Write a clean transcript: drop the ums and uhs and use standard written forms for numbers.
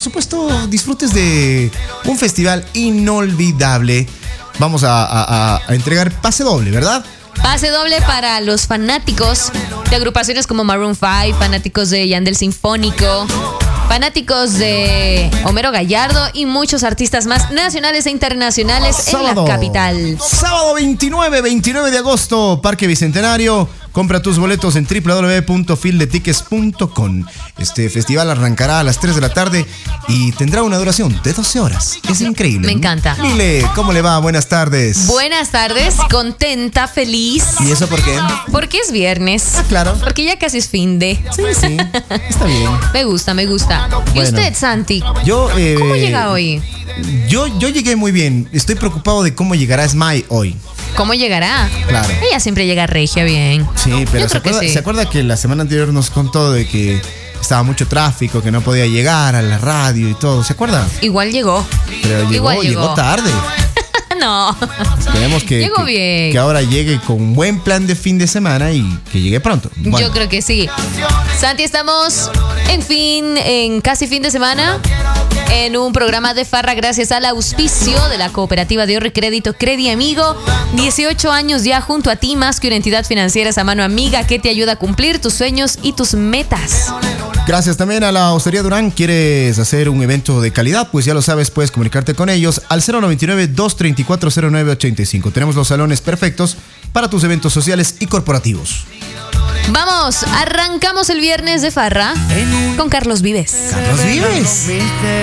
supuesto disfrutes de un festival inolvidable. Vamos a entregar pase doble, ¿verdad? Pase doble para los fanáticos de agrupaciones como Maroon 5, fanáticos de Yandel Sinfónico, fanáticos de Homero Gallardo y muchos artistas más nacionales e internacionales en la capital. Sábado 29 de agosto, Parque Bicentenario. Compra tus boletos en www.fieldetickets.com. Este festival arrancará a las 3 de la tarde y tendrá una duración de 12 horas. Es increíble. Me encanta. Lile, ¿cómo le va? Buenas tardes. Buenas tardes, contenta, feliz. ¿Y eso por qué? Porque es viernes. Ah, claro. Porque ya casi es fin de. Sí, está bien. Me gusta. ¿Y usted, Santi? ¿Cómo llega hoy? Yo llegué muy bien. Estoy preocupado de cómo llegará Smile hoy. ¿Cómo llegará? Claro. Ella siempre llega regia bien. Sí, pero ¿se acuerda que la semana anterior nos contó de que estaba mucho tráfico, que no podía llegar a la radio y todo? ¿Se acuerda? Igual llegó. Pero llegó tarde. No. Esperemos Llegó bien. Que ahora llegue con un buen plan de fin de semana y que llegue pronto. Bueno. Yo creo que sí. Santi, estamos en casi fin de semana, en un programa de farra gracias al auspicio de la cooperativa de ahorro y crédito Credi Amigo. 18 años ya junto a ti, más que una entidad financiera, esa mano amiga que te ayuda a cumplir tus sueños y tus metas. Gracias también a la Hostería Durán. ¿Quieres hacer un evento de calidad? Pues ya lo sabes, puedes comunicarte con ellos al 099-234-0985. Tenemos los salones perfectos para tus eventos sociales y corporativos. Vamos, arrancamos el viernes de farra con Carlos Vives. Carlos Vives.